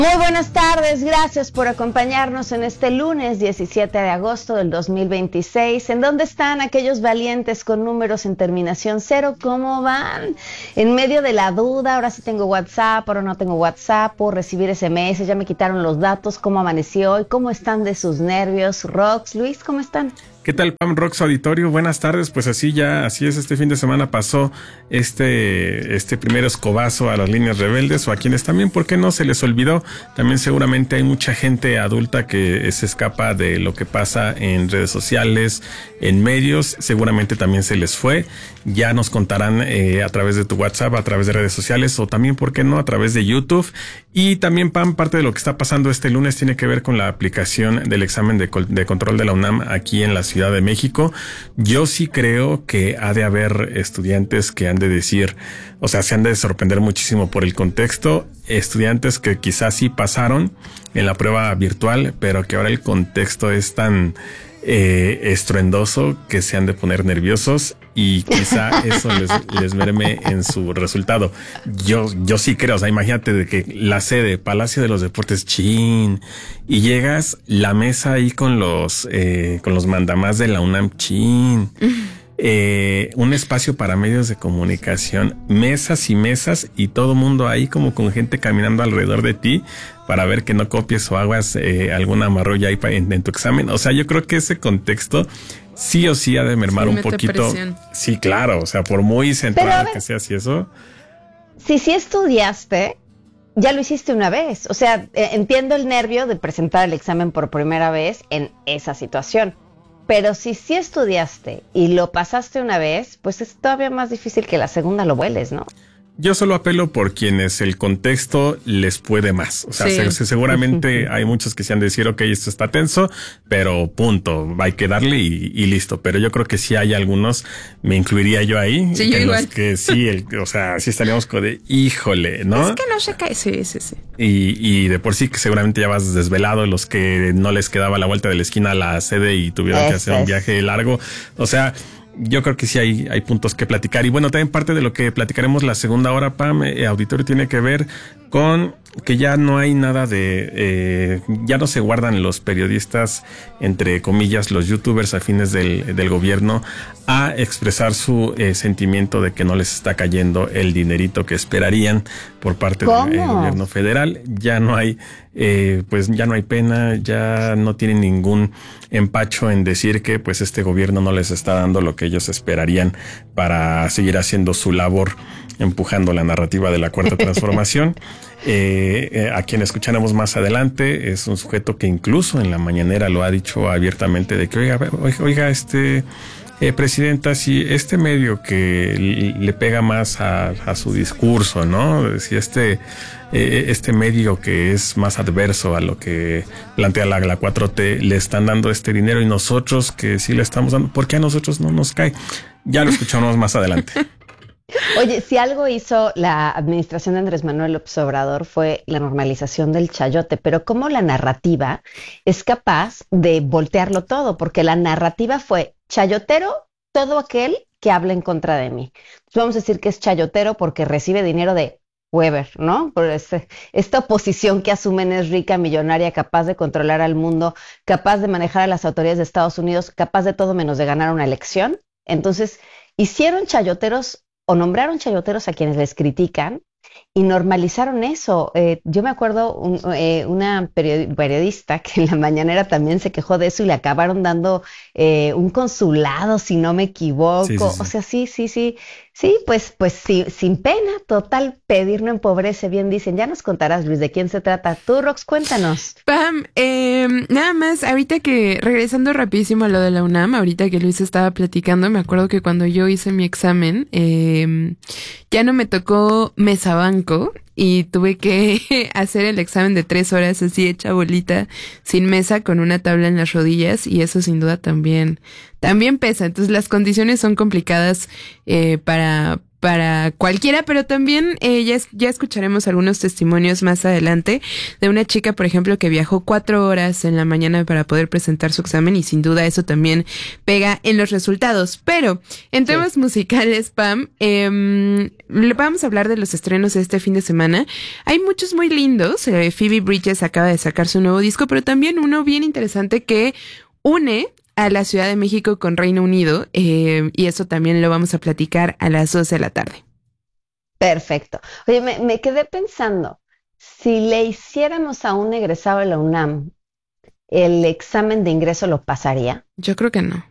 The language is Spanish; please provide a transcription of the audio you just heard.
Muy buenas tardes, gracias por acompañarnos en este lunes 17 de agosto del 2026. ¿En dónde están aquellos valientes con números en terminación 0? ¿Cómo van? En medio de la duda, ahora sí tengo WhatsApp, ahora no tengo WhatsApp, puedo recibir SMS, ya me quitaron los datos, ¿cómo amaneció hoy? ¿Cómo están de sus nervios? Rox, Luis, ¿cómo están? ¿Qué tal, Pam, Rox Auditorio? Buenas tardes. Pues así es, este fin de semana pasó este primer escobazo a las líneas rebeldes, o a quienes también, ¿por qué no? Se les olvidó. También seguramente hay mucha gente adulta que se escapa de lo que pasa en redes sociales, en medios, seguramente también se les fue. Ya nos contarán a través de tu WhatsApp, a través de redes sociales, o también, ¿por qué no?, a través de YouTube. Y también, Pam, parte de lo que está pasando este lunes tiene que ver con la aplicación del examen de control de la UNAM aquí en la Ciudad de México. Yo sí creo que ha de haber estudiantes que han de decir, o sea, se han de sorprender muchísimo por el contexto, estudiantes que quizás sí pasaron en la prueba virtual, pero que ahora el contexto es tan estruendoso que se han de poner nerviosos y quizá eso les merme en su resultado. Yo sí creo, o sea, imagínate de que la sede, Palacio de los Deportes, chin, y llegas la mesa ahí con los mandamás de la UNAM, chin. Un espacio para medios de comunicación, mesas y mesas, y todo mundo ahí como con gente caminando alrededor de ti para ver que no copies o hagas alguna marrulla ahí en tu examen. O sea, yo creo que ese contexto sí o sí ha de mermar un poquito. Presión. Sí, claro, o sea, por muy central que seas y eso. Si estudiaste, ya lo hiciste una vez. O sea, entiendo el nervio de presentar el examen por primera vez en esa situación. Pero si estudiaste y lo pasaste una vez, pues es todavía más difícil que la segunda lo vueles, ¿no? Yo solo apelo por quienes el contexto les puede más. O sea, sí. Seguramente hay muchos que se han de decir, ok, esto está tenso, pero punto, hay que darle y listo. Pero yo creo que sí hay algunos, me incluiría yo ahí, sí, yo en igual. Los que sí, o sea, sí estaríamos como de, híjole, ¿no? Es que no se cae, sí. Y de por sí que seguramente ya vas desvelado, los que no les quedaba la vuelta de la esquina a la sede y tuvieron que hacer un viaje largo. O sea, yo creo que sí hay puntos que platicar. Y bueno, también parte de lo que platicaremos la segunda hora, Pam, auditorio, tiene que ver con que ya no hay nada de... ya no se guardan los periodistas, entre comillas, los youtubers afines del gobierno, a expresar su sentimiento de que no les está cayendo el dinerito que esperarían por parte del gobierno federal. Ya no hay, pues ya no hay pena, ya no tienen ningún empacho en decir que pues este gobierno no les está dando lo que ellos esperarían para seguir haciendo su labor, empujando la narrativa de la Cuarta Transformación. A quien escucharemos más adelante es un sujeto que incluso en la mañanera lo ha dicho abiertamente, de que oiga, presidenta, si este medio que le pega más a su discurso, ¿no? Si este medio que es más adverso a lo que plantea la 4T le están dando este dinero, y nosotros que sí le estamos dando, ¿por qué a nosotros no nos cae? Ya lo escuchamos más adelante. Oye, si algo hizo la administración de Andrés Manuel López Obrador fue la normalización del chayote, pero ¿cómo la narrativa es capaz de voltearlo todo? Porque la narrativa fue chayotero todo aquel que habla en contra de mí. Entonces vamos a decir que es chayotero porque recibe dinero de Weber, ¿no? Por esta oposición que asumen es rica, millonaria, capaz de controlar al mundo, capaz de manejar a las autoridades de Estados Unidos, capaz de todo menos de ganar una elección. Entonces hicieron chayoteros o nombraron chayoteros a quienes les critican y normalizaron eso. Yo me acuerdo una periodista que en la mañanera también se quejó de eso y le acabaron dando un consulado, si no me equivoco. Sí. O sea, sí, pues sí, sin pena, total, pedir no empobrece, bien dicen. Ya nos contarás, Luis, de quién se trata. Tú, Rox, cuéntanos. Pam, nada más, ahorita que, regresando rapidísimo a lo de la UNAM, ahorita que Luis estaba platicando, me acuerdo que cuando yo hice mi examen, ya no me tocó mesabanco y tuve que hacer el examen de 3 horas así hecha bolita, sin mesa, con una tabla en las rodillas, y eso sin duda también pesa. Entonces las condiciones son complicadas para para cualquiera, pero también ya escucharemos algunos testimonios más adelante de una chica, por ejemplo, que viajó 4 horas en la mañana para poder presentar su examen y sin duda eso también pega en los resultados. Pero en temas musicales, Pam, vamos a hablar de los estrenos de este fin de semana. Hay muchos muy lindos. Phoebe Bridgers acaba de sacar su nuevo disco, pero también uno bien interesante que une a la Ciudad de México con Reino Unido, y eso también lo vamos a platicar a las 2 de la tarde. Perfecto. Oye, me quedé pensando, si le hiciéramos a un egresado de la UNAM, ¿el examen de ingreso lo pasaría? Yo creo que no.